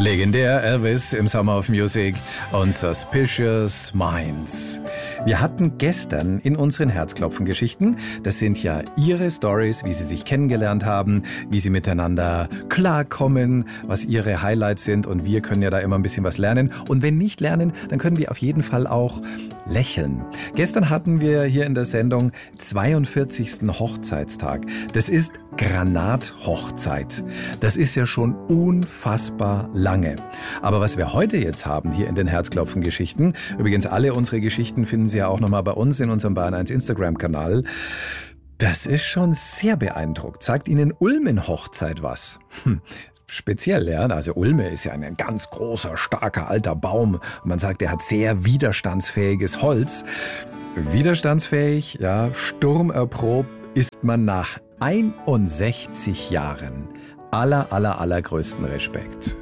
Legendär Elvis im Summer of Music und Suspicious Minds. Wir hatten gestern in unseren Herzklopfen-Geschichten, das sind ja Ihre Stories, wie Sie sich kennengelernt haben, wie Sie miteinander klarkommen, was Ihre Highlights sind, und wir können ja da immer ein bisschen was lernen. Und wenn nicht lernen, dann können wir auf jeden Fall auch lächeln. Gestern hatten wir hier in der Sendung 42. Hochzeitstag. Das ist Granathochzeit. Das ist ja schon unfassbar lange. Aber was wir heute jetzt haben hier in den Herzklopfen-Geschichten, übrigens alle unsere Geschichten finden Sie ja auch nochmal bei uns in unserem Bayern 1 Instagram-Kanal, das ist schon sehr beeindruckt. Sagt Ihnen Ulmen-Hochzeit was? Speziell, ja. Also Ulme ist ja ein ganz großer, starker, alter Baum. Und man sagt, er hat sehr widerstandsfähiges Holz. Widerstandsfähig, ja, sturmerprobt ist man nach 61 Jahren. Allergrößten Respekt.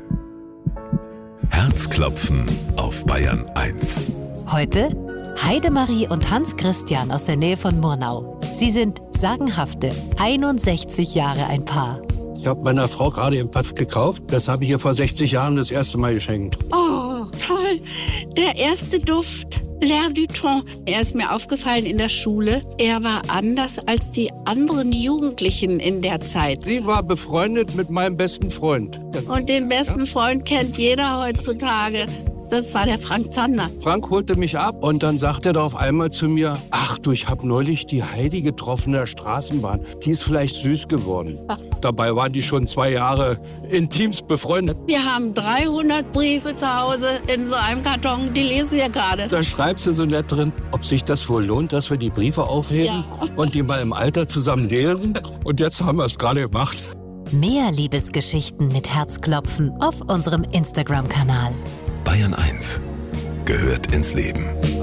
Herzklopfen auf Bayern 1. Heute Heidemarie und Hans Christian aus der Nähe von Murnau. Sie sind sagenhafte 61 Jahre ein Paar. Ich habe meiner Frau gerade im Pfaff gekauft. Das habe ich ihr vor 60 Jahren das erste Mal geschenkt. Oh, toll. Der erste Duft. L'air du temps. Er ist mir aufgefallen in der Schule. Er war anders als die anderen Jugendlichen in der Zeit. Sie war befreundet mit meinem besten Freund. Und den besten Freund kennt jeder heutzutage. Das war der Frank Zander. Frank holte mich ab und dann sagte er da auf einmal zu mir: Ach du, ich habe neulich die Heidi getroffen in der Straßenbahn. Die ist vielleicht süß geworden. Dabei waren die schon 2 Jahre intimst befreundet. Wir haben 300 Briefe zu Hause in so einem Karton, die lesen wir gerade. Da schreibt sie so nett drin, ob sich das wohl lohnt, dass wir die Briefe aufheben und die mal im Alter zusammen lesen. Und jetzt haben wir es gerade gemacht. Mehr Liebesgeschichten mit Herzklopfen auf unserem Instagram-Kanal. Bayern 1 gehört ins Leben.